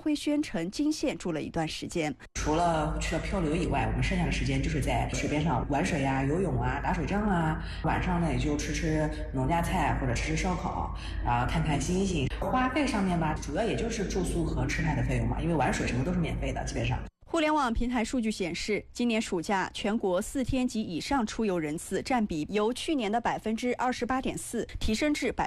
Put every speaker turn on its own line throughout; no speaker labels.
徽宣城金县住了一段时间。
除了去了漂流以外，我们剩下的时间就是在水边上玩水啊、游泳啊、打水仗啊。晚上呢，也就吃农家菜或者吃烧烤啊，看看星星。花费上面吧，主要也就是住宿和吃饭的费用嘛，因为玩水什么都是免费的，基本上。
互联网平台数据显示，今年暑假全国4天及以上出游人次占比由去年的28.4%提升至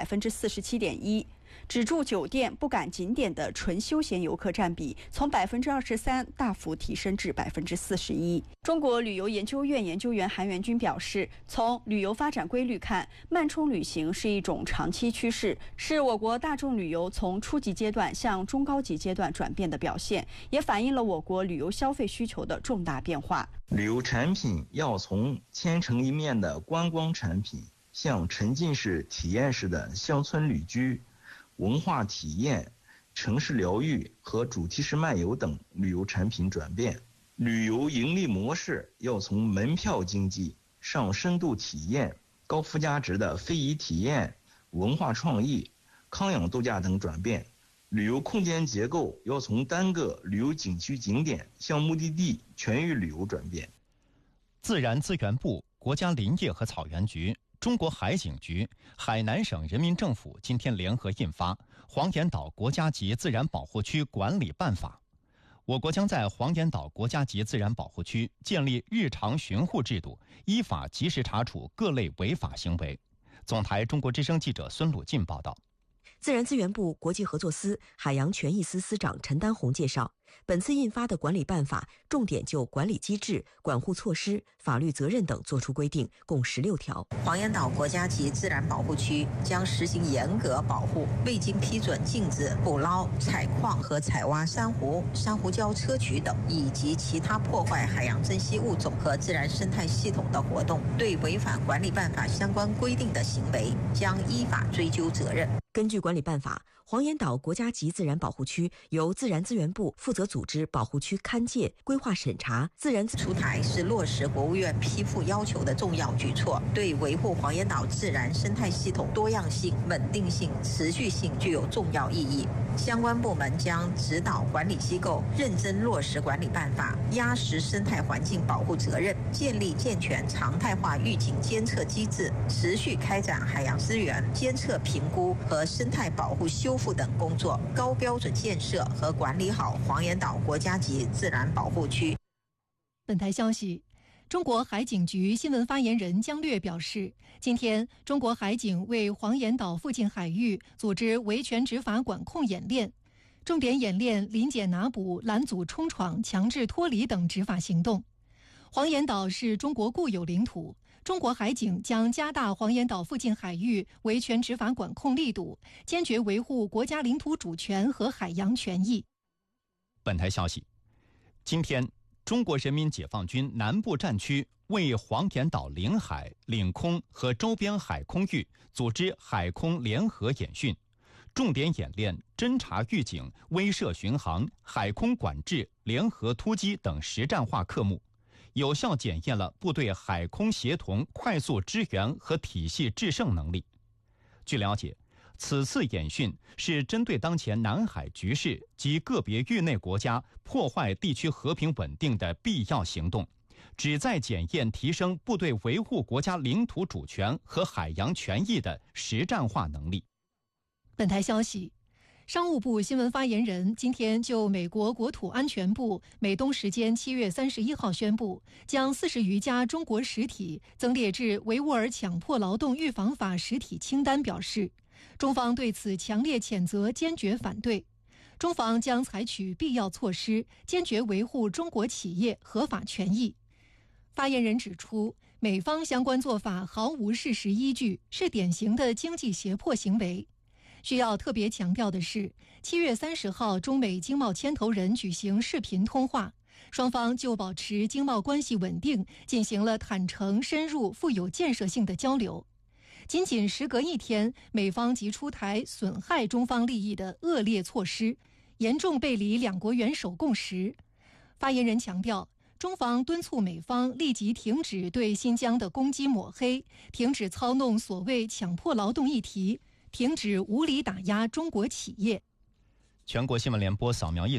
47.1%。只住酒店不赶景点的纯休闲游客占比从23%大幅提升至41%。中国旅游研究院研究员韩元军表示，从旅游发展规律看，慢充旅行是一种长期趋势，是我国大众旅游从初级阶段向中高级阶段转变的表现，也反映了我国旅游消费需求的重大变化。
旅游产品要从千城一面的观光产品向沉浸式体验式的乡村旅居、文化体验、城市疗愈和主题式漫游等旅游产品转变。旅游盈利模式要从门票经济上深度体验、高附加值的非遗体验、文化创意、康养度假等转变。旅游空间结构要从单个旅游景区景点向目的地全域旅游转变。
自然资源部、国家林业和草原局、中国海警局、海南省人民政府今天联合印发《黄岩岛国家级自然保护区管理办法》。我国将在黄岩岛国家级自然保护区建立日常巡护制度，依法及时查处各类违法行为。总台中国之声记者孙鲁进报道。
自然资源部国际合作司海洋权益司司长陈丹红介绍，本次印发的管理办法重点就管理机制、管护措施、法律责任等作出规定，共16条。
黄岩岛国家级自然保护区将实行严格保护未经批准禁止捕捞、采矿和采挖珊瑚、珊瑚礁砗磲等以及其他破坏海洋珍稀物种和自然生态系统的活动，对违反管理办法相关规定的行为将依法追究责任。
根据管理办法，黄岩岛国家级自然保护区由自然资源部负责组织保护区勘界、规划审查。自然
出台是落实国务院批复要求的重要举措，对维护黄岩岛自然生态系统多样性、稳定性、持续性具有重要意义。相关部门将指导管理机构认真落实管理办法，压实生态环境保护责任，建立健全常态化预警监测机制，持续开展海洋资源监测评估和生态保护修复等工作，高标准建设和管理好黄岩岛国家级自然保护区。
本台消息，中国海警局新闻发言人姜略表示，今天中国海警为黄岩岛附近海域组织维权执法管控演练，重点演练临检拿捕、拦阻冲闯、强制脱离等执法行动。黄岩岛是中国固有领土，中国海警将加大黄岩岛附近海域维权执法管控力度，坚决维护国家领土主权和海洋权益。
本台消息，今天中国人民解放军南部战区为黄岩岛领海、领空和周边海空域组织海空联合演训，重点演练侦察预警、威慑巡航、海空管制、联合突击等实战化科目，有效检验了部队海空协同、快速支援和体系制胜能力。据了解，此次演训是针对当前南海局势及个别域内国家破坏地区和平稳定的必要行动，旨在检验提升部队维护国家领土主权和海洋权益的实战化能力。
本台消息，商务部新闻发言人今天就美国国土安全部美东时间7月31号宣布，将40余家中国实体增列至维吾尔强迫劳动预防法实体清单，表示中方对此强烈谴责，坚决反对。中方将采取必要措施，坚决维护中国企业合法权益。发言人指出，美方相关做法毫无事实依据，是典型的经济胁迫行为。需要特别强调的是，7月30号中美经贸牵头人举行视频通话，双方就保持经贸关系稳定进行了坦诚、深入、富有建设性的交流。仅仅时隔1天，美方即出台损害中方利益的恶劣措施，严重背离两国元首共识。发言人强调，中方敦促美方立即停止对新疆的攻击抹黑，停止操弄所谓强迫劳动议题，停止无理打压中国企业。
全国新闻联播扫描